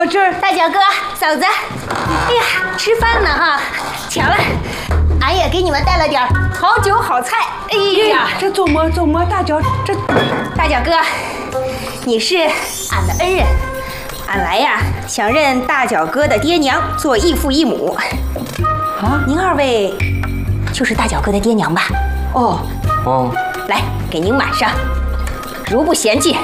这儿， 大脚哥、嫂子，哎呀，吃饭呢哈！巧了，俺也给你们带了点好酒好菜。哎呀， 这怎么大脚这？ 大脚哥，你是俺的恩人，俺来呀想认大脚哥的爹娘做异父异母。啊，您二位就是大脚哥的爹娘吧？ 哦， 来给您满上，如不嫌弃，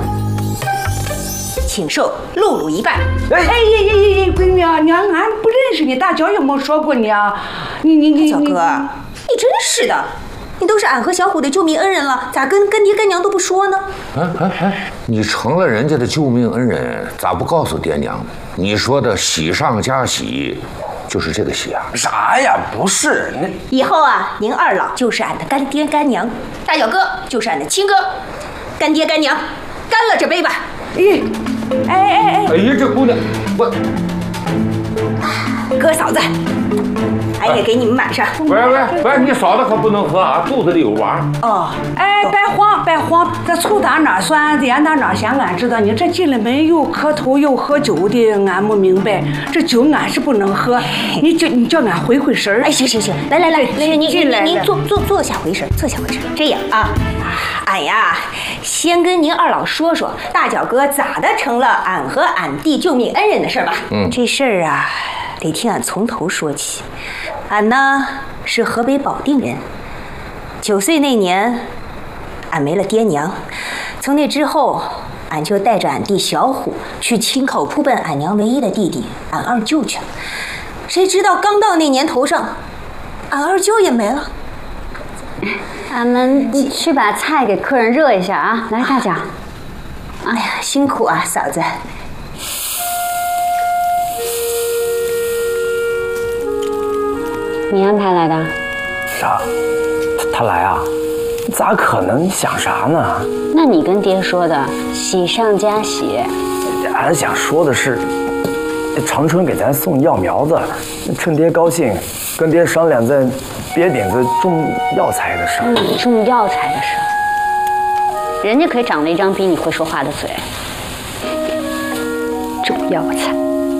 请受露露一半。 哎，闺女啊，娘俺不认识你，大脚有没有说过你啊？你小哥，你真是的，你都是俺和小虎的救命恩人了，咋跟爹跟娘都不说呢？ 你成了人家的救命恩人，咋不告诉爹娘？你说的喜上加喜，就是这个喜啊？ 啥呀？不是那以后啊，您二老就是俺的干爹干娘，大脚哥就是俺的亲哥，干爹干娘，干了这杯吧！ 哎呀，这姑娘，我哥嫂子，俺也给你们满上。 喂，你嫂子可不能喝啊，肚子里有娃。 哦，哎，别慌，这醋打哪酸，盐打哪咸，俺知道。你这进了门又磕头又喝酒的，俺没明白。这酒俺是不能喝，你叫俺回神儿。 哎，行，来，您坐下回神，坐下回神。这样啊，俺呀，先跟您二老说说大脚哥咋的成了俺和俺弟救命恩人的事儿吧。这事儿啊，得听俺从头说起。俺呢是河北保定人，9岁那年，俺没了爹娘，从那之后，俺就带着俺弟小虎去亲口扑奔俺娘唯一的弟弟俺二舅去了。谁知道刚到那年头上，俺二舅也没了。 俺们去把菜给客人热一下啊！来，大脚。 哎呀，辛苦啊，嫂子。 你安排来的？ 啥？他来啊？咋可能？你想啥呢？ 那你跟爹说的喜上加喜。 俺想说的是，长春给咱送药苗子，趁爹高兴，跟爹商量在别顶子种药材的事。 种药材的事，人家可长了一张比你会说话的嘴。种药材。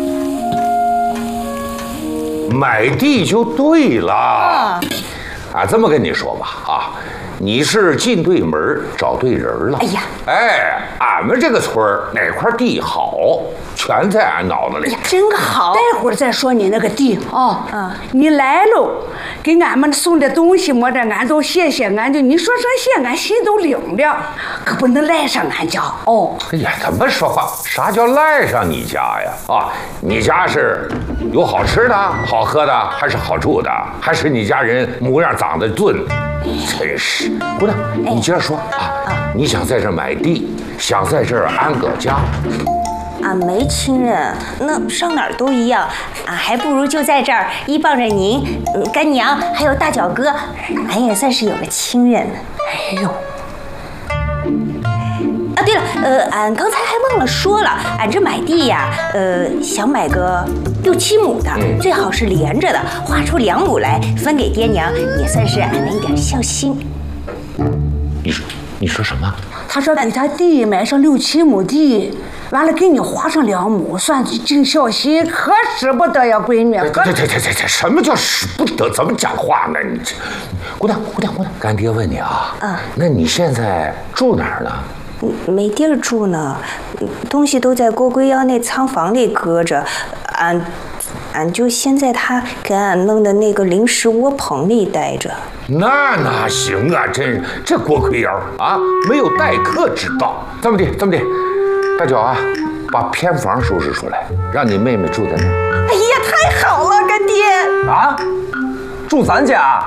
买地就对了。这么跟你说吧，你是进对门找对人了。俺们这个村哪块地好，全在俺脑子里。 真好。 待会儿再说你那个地你来喽，给俺们送的东西么的，俺都谢谢，俺就你说声谢，俺心都领了，可不能赖上俺家哦。 哎呀，怎么说话？啥叫赖上你家呀？你家是有好吃的、好喝的，还是好住的，还是你家人模样长得俊？真是，姑娘，你接着说你想在这儿买地，想在这儿安个家。 俺没亲人，那上哪儿都一样，俺还不如就在这儿依傍着您、干娘还有大脚哥，俺也算是有个亲人呢。哎呦。对了，俺刚才还忘了说了，俺这买地呀，想买个6、7亩的，最好是连着的，划出2亩来分给爹娘，也算是俺的一点孝心。 你说什么？ 他说给他弟买上6、7亩地，完了给你划上2亩，算尽孝心，可使不得呀，闺女。 这什么叫使不得？怎么讲话呢？你这，姑娘，干爹问你那你现在住哪儿呢？ 没地儿住呢，东西都在郭龟腰那仓房里搁着，俺就先在他给俺弄的那个临时窝棚里待着。 那哪行啊！这郭龟腰没有待客之道。这么的，大脚把偏房收拾出来，让你妹妹住在那儿。 哎呀，太好了，干爹！ 住咱家？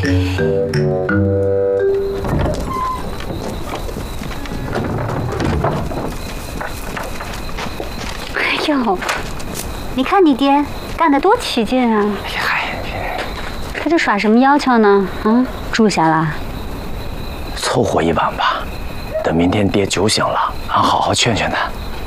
哎呦，你看你爹干得多起劲啊！他这耍什么要求呢？住下了？ 凑合一晚吧，等明天爹酒醒了，俺好好劝劝他。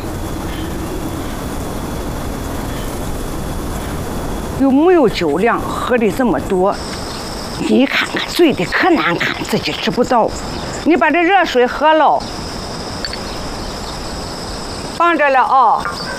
有没有酒量，喝的这么多？你看看醉的可难看，自己知不道。你把这热水喝了，放着了